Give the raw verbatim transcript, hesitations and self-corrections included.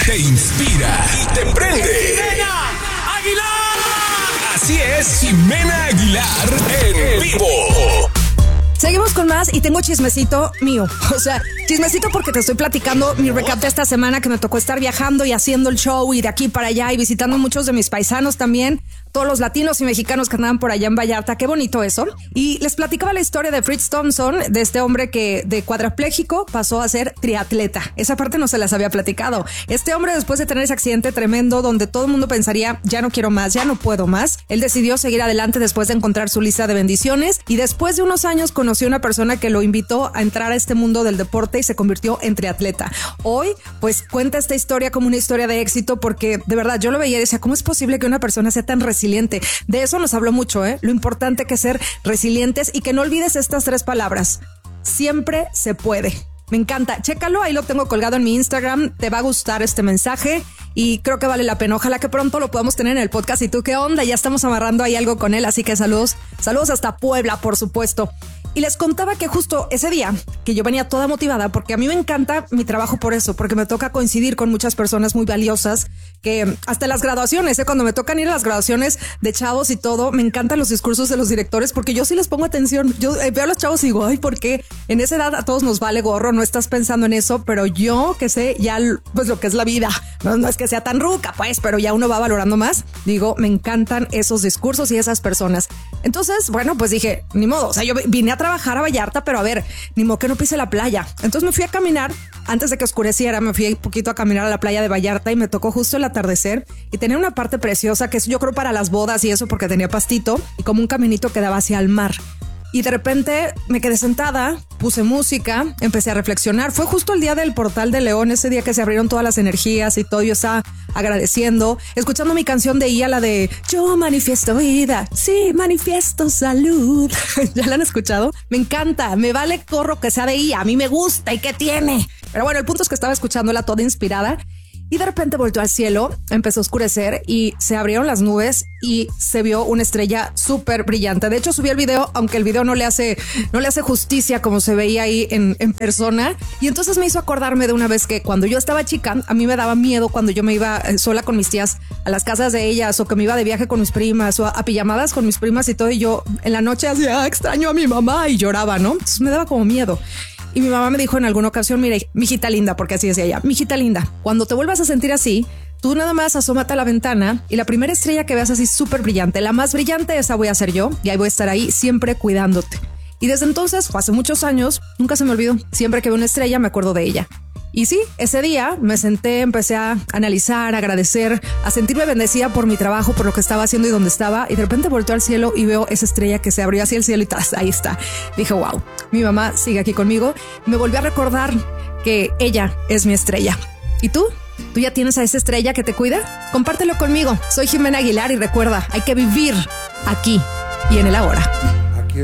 te inspira y te prende. ¡Jimena Aguilar! Así es, Jimena Aguilar en vivo. Seguimos con más y tengo chismecito mío. O sea, chismecito porque te estoy platicando mi recap de esta semana que me tocó estar viajando y haciendo el show y de aquí para allá y visitando muchos de mis paisanos también. Todos los latinos y mexicanos que andaban por allá en Vallarta. Qué bonito eso. Y les platicaba la historia de Fritz Thompson, de este hombre que de cuadrapléjico pasó a ser triatleta. Esa parte no se las había platicado. Este hombre, después de tener ese accidente tremendo donde todo el mundo pensaría, ya no quiero más, ya no puedo más, él decidió seguir adelante después de encontrar su lista de bendiciones y después de unos años conoció una persona que lo invitó a entrar a este mundo del deporte y se convirtió en triatleta. Hoy, pues cuenta esta historia como una historia de éxito porque de verdad yo lo veía y decía, ¿cómo es posible que una persona sea tan resiliente? De eso nos habló mucho, ¿eh? Lo importante que es ser resilientes y que no olvides estas tres palabras. Siempre se puede. Me encanta. Chécalo, ahí lo tengo colgado en mi Instagram. Te va a gustar este mensaje y creo que vale la pena. Ojalá que pronto lo podamos tener en el podcast. ¿Y tú qué onda? Ya estamos amarrando ahí algo con él, así que saludos. Saludos hasta Puebla, por supuesto. Y les contaba que justo ese día que yo venía toda motivada, porque a mí me encanta mi trabajo por eso, porque me toca coincidir con muchas personas muy valiosas, que hasta las graduaciones, ¿eh? Cuando me tocan ir a las graduaciones de chavos y todo, me encantan los discursos de los directores, porque yo sí les pongo atención. Yo eh, veo a los chavos y digo, ay, ¿por qué? En esa edad a todos nos vale gorro, no estás pensando en eso, pero yo que sé ya pues lo que es la vida, no, no es que sea tan ruca, pues, pero ya uno va valorando más. Digo, me encantan esos discursos y esas personas. Entonces, bueno, pues dije, ni modo, o sea, yo vine a trabajar a Vallarta, pero a ver, ni modo que no pise la playa. Entonces me fui a caminar, antes de que oscureciera, me fui un poquito a caminar a la playa de Vallarta y me tocó justo el atardecer y tenía una parte preciosa que es yo creo para las bodas y eso porque tenía pastito y como un caminito que daba hacia el mar. Y de repente me quedé sentada, puse música, empecé a reflexionar. Fue justo el día del Portal de León, ese día que se abrieron todas las energías y todo. Yo estaba agradeciendo, escuchando mi canción de I A, la de Yo manifiesto vida, sí, manifiesto salud. ¿Ya la han escuchado? Me encanta, me vale corro que sea de I A, a mí me gusta y qué tiene. Pero bueno, el punto es que estaba escuchándola toda inspirada. Y de repente volteó al cielo, empezó a oscurecer y se abrieron las nubes y se vio una estrella súper brillante. De hecho, subí el video, aunque el video no le hace, no le hace justicia como se veía ahí en, en persona. Y entonces me hizo acordarme de una vez que cuando yo estaba chica, a mí me daba miedo cuando yo me iba sola con mis tías a las casas de ellas o que me iba de viaje con mis primas o a, a pijamadas con mis primas y todo. Y yo en la noche hacía, extraño a mi mamá y lloraba, ¿no? Entonces me daba como miedo. Y mi mamá me dijo en alguna ocasión, mire, mijita linda, porque así decía ella, mijita linda, cuando te vuelvas a sentir así, tú nada más asómate a la ventana y la primera estrella que veas así súper brillante, la más brillante, esa voy a ser yo y ahí voy a estar ahí siempre cuidándote. Y desde entonces, hace muchos años, nunca se me olvidó, siempre que veo una estrella me acuerdo de ella. Y sí, ese día me senté, empecé a analizar, a agradecer, a sentirme bendecida por mi trabajo, por lo que estaba haciendo y donde estaba. Y de repente volteo al cielo y veo esa estrella que se abrió hacia el cielo y tras, ahí está. Dije, wow, mi mamá sigue aquí conmigo. Me volvió a recordar que ella es mi estrella. ¿Y tú? ¿Tú ya tienes a esa estrella que te cuida? Compártelo conmigo. Soy Jimena Aguilar y recuerda, hay que vivir aquí y en el ahora.